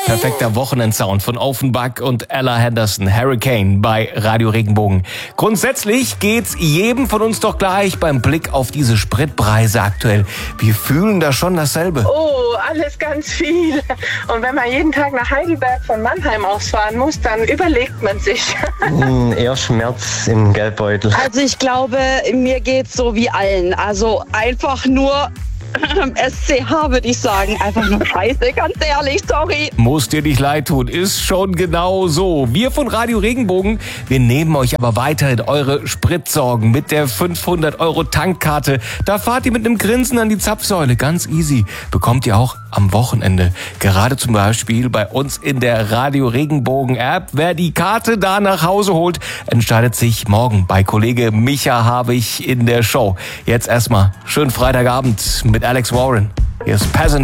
Perfekter Wochenendsound von Offenbach und Ella Henderson, Hurricane bei Radio Regenbogen. Grundsätzlich geht's jedem von uns doch gleich beim Blick auf diese Spritpreise aktuell. Wir fühlen da schon dasselbe. Oh, alles ganz viel. Und wenn man jeden Tag nach Heidelberg von Mannheim ausfahren muss, dann überlegt man sich. Eher Schmerz im Geldbeutel. Also ich glaube, mir geht's so wie allen. Also einfach nur SCH, würde ich sagen. Einfach nur scheiße, ganz ehrlich, sorry. Muss dir nicht leid tun, ist schon genau so. Wir von Radio Regenbogen, wir nehmen euch aber weiterhin eure Spritsorgen mit der 500-Euro-Tankkarte. Da fahrt ihr mit einem Grinsen an die Zapfsäule, ganz easy. Bekommt ihr auch am Wochenende. Gerade zum Beispiel bei uns in der Radio Regenbogen-App. Wer die Karte da nach Hause holt, entscheidet sich morgen bei Kollege Micha Havig in der Show. Jetzt erstmal schönen Freitagabend mit Alex Warren. Hier ist Passenger.